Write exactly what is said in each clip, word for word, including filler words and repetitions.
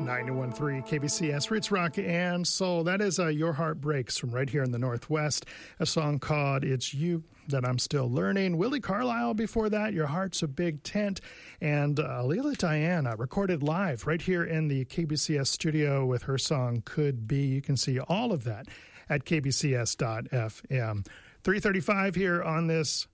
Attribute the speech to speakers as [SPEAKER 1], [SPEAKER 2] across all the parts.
[SPEAKER 1] ninety-one point three K B C S Roots Rock and Soul. That is uh, Your Heart Breaks from right here in the Northwest. A song called It's You That I'm Still Learning. Willie Carlisle before that, Your Heart's a Big Tent. And uh, Leela Diana recorded live right here in the K B C S studio with her song Could Be. You can see all of that at k b c s dot f m. three thirty-five here on this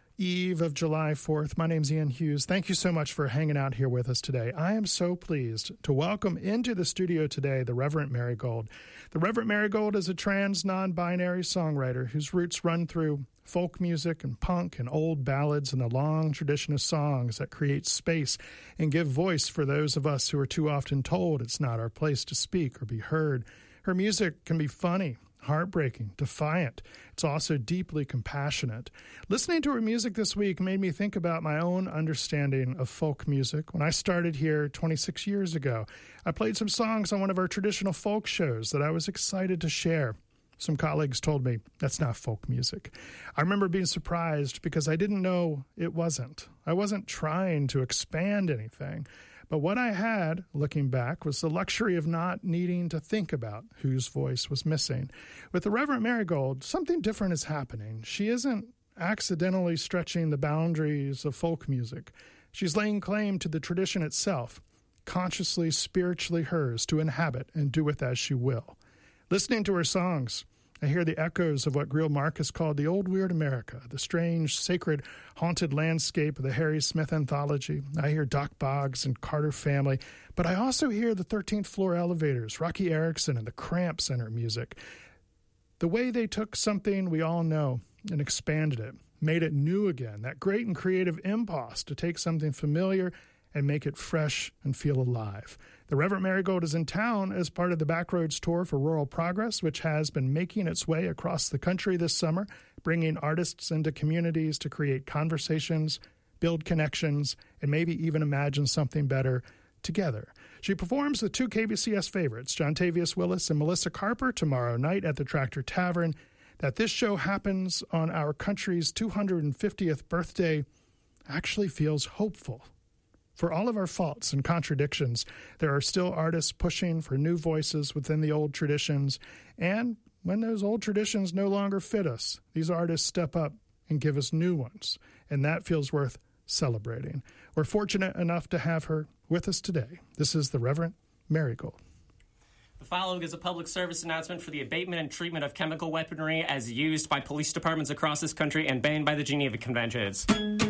[SPEAKER 1] eve of July fourth. My name's Ian Hughes. Thank you so much for hanging out here with us today. I am so pleased to welcome into the studio today the Reverend Marigold. The Reverend Marigold is a trans, non-binary songwriter whose roots run through folk music and punk and old ballads and the long tradition of songs that create space and give voice for those of us who are too often told it's not our place to speak or be heard. Her music can be funny, heartbreaking, defiant. It's also deeply compassionate. Listening to her music this week made me think about my own understanding of folk music. When I started here twenty-six years ago, I played some songs on one of our traditional folk shows that I was excited to share. Some colleagues told me, that's not folk music. I remember being surprised because I didn't know it wasn't. I wasn't trying to expand anything. But what I had, looking back, was the luxury of not needing to think about whose voice was missing. With the Reverend Marigold, something different is happening. She isn't accidentally stretching the boundaries of folk music. She's laying claim to the tradition itself, consciously, spiritually hers, to inhabit and do with as she will. Listening to her songs, I hear the echoes of what Greil Marcus called the old weird America, the strange, sacred, haunted landscape of the Harry Smith anthology. I hear Doc Boggs and Carter Family, but I also hear the thirteenth Floor Elevators, Rocky Erickson, and the Cramps in her music. The way they took something we all know and expanded it, made it new again, that great and creative impulse to take something familiar and make it fresh and feel alive. The Reverend Marigold is in town as part of the Backroads Tour for Rural Progress, which has been making its way across the country this summer, bringing artists into communities to create conversations, build connections, and maybe even imagine something better together. She performs the two K B C S favorites, John Tavius Willis and Melissa Carper, tomorrow night at the Tractor Tavern. That this show happens on our country's two hundred fiftieth birthday actually feels hopeful. For all of our faults and contradictions, there are still artists pushing for new voices within the old traditions. And when those old traditions no longer fit us, these artists step up and give us new ones. And that feels worth celebrating. We're fortunate enough to have her with us today. This is the Reverend Marigold.
[SPEAKER 2] The following is a public service announcement for the abatement and treatment of chemical weaponry as used by police departments across this country and banned by the Geneva Conventions.